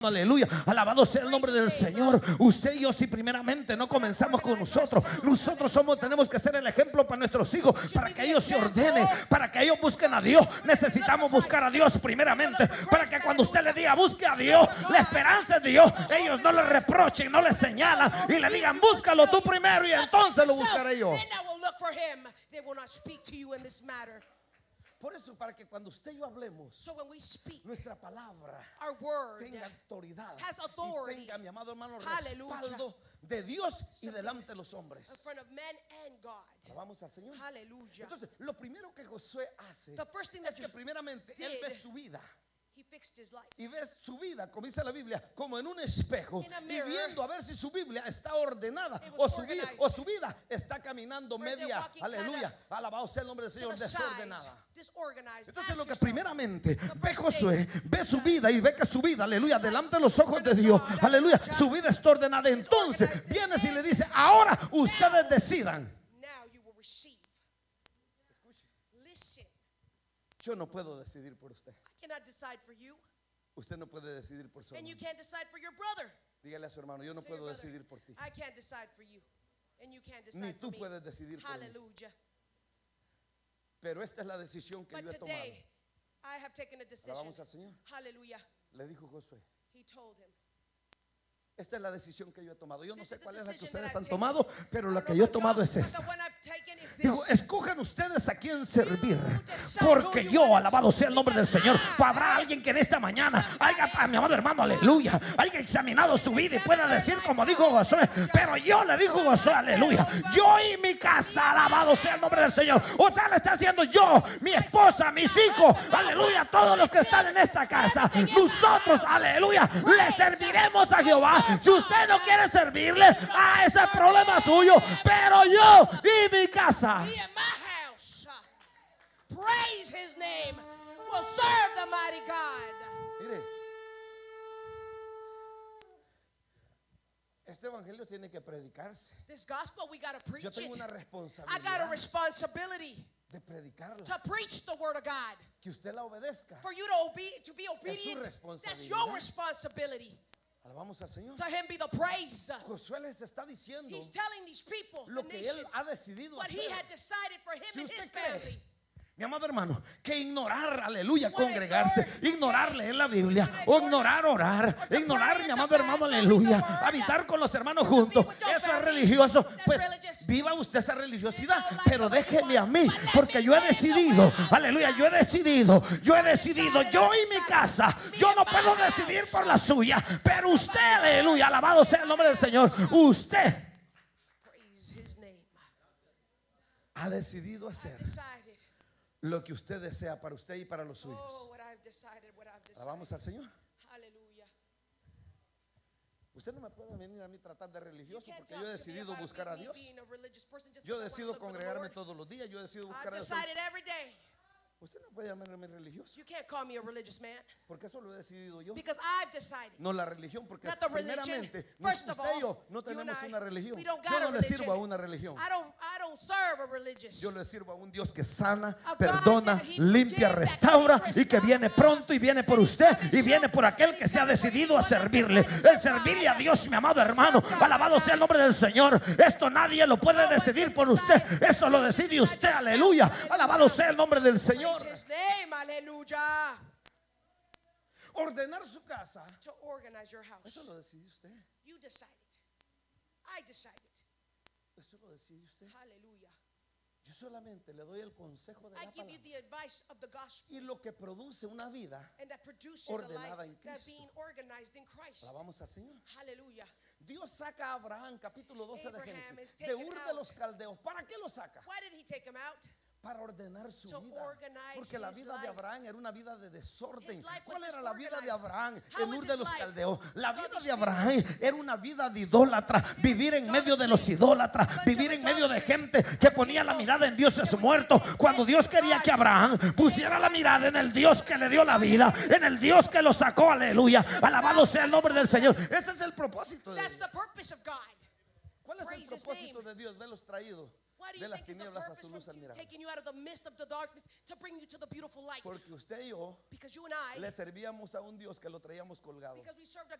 Aleluya, alabado sea el nombre del Señor. Usted y yo, si primeramente no comenzamos con nosotros tenemos que ser el ejemplo para nuestros hijos, para que ellos se ordenen, para que ellos busquen a Dios. Necesitamos buscar a Dios primeramente, para que cuando usted le diga busque a Dios, la esperanza es Dios, ellos no le reprochen, no le señalan y le digan búscalo tú primero y entonces lo buscaré yo. Por eso, para que cuando usted y yo hablemos, nuestra palabra tenga autoridad y tenga, mi amado hermano, respaldo de Dios y delante de los hombres. Alabamos al Señor. Entonces, lo primero que Josué hace es que primeramente él ve su vida. Y ves su vida, como dice la Biblia, como en un espejo, y viendo a ver si su Biblia está ordenada o su vida está caminando media, aleluya, alabado sea el nombre del Señor, desordenada. Entonces lo que primeramente ve Josué, ve su vida y ve que su vida, aleluya, delante de los ojos de Dios, aleluya, su vida está ordenada. Entonces vienes y le dice, ahora ustedes decidan. Yo no puedo decidir por usted. Usted no puede decidir por su hermano. Dígale a su hermano, yo no puedo decidir por ti. Ni tú puedes decidir por mí. Pero esta es la decisión que yo he tomado. Alabamos al Señor. Le dijo Josué, esta es la decisión que yo he tomado. Yo no sé cuál es la que ustedes han tomado, pero la que yo he tomado es esta. Digo, escojan ustedes a quién servir, porque yo, alabado sea el nombre del Señor, habrá alguien que en esta mañana haya, mi amado hermano, aleluya, haya examinado su vida y pueda decir como dijo Josué, pero yo le dijo Josué, aleluya, yo y mi casa, alabado sea el nombre del Señor. O sea, lo está haciendo yo, mi esposa, mis hijos, aleluya, todos los que están en esta casa. Nosotros, aleluya, le serviremos a Jehová. Si usted no quiere servirle, ese es problema suyo, pero yo y mi casa, praise his name, will serve the mighty God. mire, este evangelio tiene que predicarse. This gospel, we got to preach Yo tengo it. una I got a responsabilidad responsibility de predicarla, to preach the word of God. que usted la obedezca. For you to be obedient, that's your responsibility. Alabamos al Señor. To him be the praise. Josué les está diciendo He's telling these people, lo the que nation, él ha decidido what he hacer. had decided for him Si and his usted cree, family. mi amado hermano, que ignorar, aleluya, congregarse, ignorar leer la Biblia, o ignorar orar, ignorar, mi amado hermano, aleluya, habitar con los hermanos juntos, eso es religioso, pues viva usted esa religiosidad, pero déjeme a mí, porque yo he decidido, aleluya, yo he decidido, yo y mi casa, yo no puedo decidir por la suya, pero usted, aleluya, alabado sea el nombre del Señor, usted ha decidido hacer lo que usted desea para usted y para los suyos. Alabamos al Señor. Usted no me puede venir a mí tratar de religioso, porque yo he decidido buscar a Dios. Yo decido congregarme todos los días. Yo decido buscar a Dios. Usted no puede llamarme religioso, You can't call me a religious man, porque eso lo he decidido yo. because I've decided. No la religión, porque Not the religion. primeramente First of usted y yo all, no you and tenemos I, una religión. we don't Yo got no a le religion. sirvo a una religión. I don't serve a religious. Yo le sirvo a un Dios que sana, A God perdona, that he limpia, forgives, restaura, that he y que viene pronto y viene por usted y viene por aquel que se ha decidido a servirle. El servirle a Dios, mi amado hermano, alabado sea el nombre del Señor. Esto nadie lo puede decidir por usted. Eso lo decide usted, aleluya. Alabado sea el nombre del Señor. Praise his name, hallelujah. Ordenar su casa, To organize your house. eso lo decide usted. You decide it. I decide it. Eso lo decide usted. Hallelujah. Yo solamente le doy el consejo de I la give you palabra. the advice of the gospel, Y lo que produce una vida, and that produces a ordenada life en that's Cristo. being organized in Christ. alabamos al Señor. Hallelujah. Dios saca a Abraham, capítulo 12 de Abraham Génesis, is de taken Ur de out. los Caldeos. ¿Para qué lo saca? Why did he take him out? Para ordenar su To vida. organize Porque la his vida de life. Abraham era una vida de desorden. His life was ¿Cuál era la vida de disorganized. Abraham How en was Ur his de los life? Caldeos? La vida Godly de Abraham era una vida de idólatra. Vivir en medio de los idólatras. Vivir en medio de gente que ponía la mirada en dioses muertos. Cuando Dios quería que Abraham pusiera la mirada en el Dios que le dio la vida, en el Dios que lo sacó, aleluya. Alabado sea el nombre del Señor. Ese es el propósito de That's Dios. the purpose of God. ¿Cuál es el Praise his propósito name. de Dios? Verlos traído de las tinieblas a su luz admirable. Porque usted y yo le servíamos a un Dios que lo traíamos colgado.